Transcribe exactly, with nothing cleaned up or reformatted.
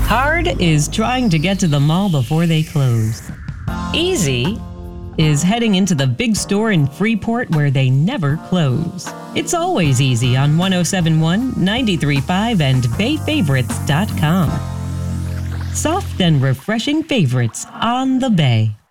Hard is trying to get to the mall before they close. Easy is heading into the big store in Freeport where they never close. It's always easy on one oh seven point one, ninety-three point five, and bay favorites dot com. Soft and refreshing favorites on the Bay.